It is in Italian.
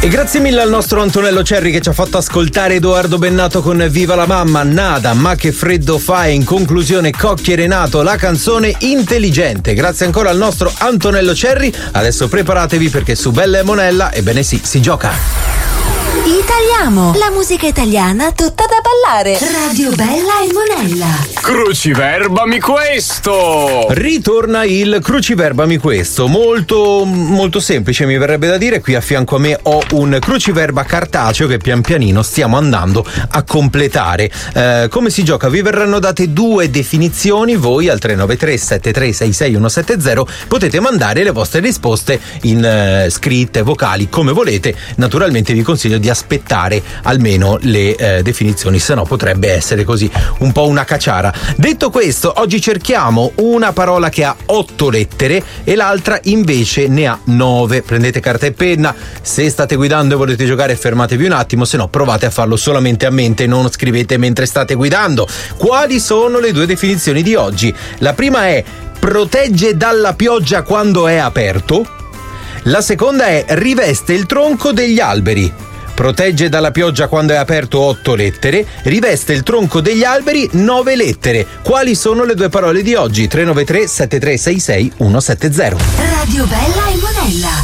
E grazie mille al nostro Antonello Cerri che ci ha fatto ascoltare Edoardo Bennato con Viva la mamma, Nada, ma che freddo fa, e in conclusione Cocchi e Renato, la canzone Intelligente. Grazie ancora al nostro Antonello Cerri. Adesso preparatevi perché su Bella e Monella, ebbene sì, si gioca. Italiamo, la musica italiana tutta da ballare. Radio Bella e Monella. Cruciverbami questo! Ritorna il Cruciverbami questo, molto semplice mi verrebbe da dire. Qui a fianco a me ho un cruciverba cartaceo che pian pianino stiamo andando a completare. Come si gioca? Vi verranno date due definizioni, voi al 393 7366 170 potete mandare le vostre risposte in scritte, vocali, come volete. Naturalmente vi consiglio di aspettare almeno le definizioni, se no potrebbe essere così un po' una caciara. Detto questo, oggi cerchiamo una parola che ha 8 lettere e l'altra invece ne ha 9. Prendete carta e penna, se state guidando e volete giocare fermatevi un attimo, se no provate a farlo solamente a mente, non scrivete mentre state guidando. Quali sono le due definizioni di oggi? La prima è protegge dalla pioggia quando è aperto. La seconda è riveste il tronco degli alberi. Protegge dalla pioggia quando è aperto 8 lettere, riveste il tronco degli alberi 9 lettere. Quali sono le due parole di oggi? 393 7366 170. Radio Bella e Monella.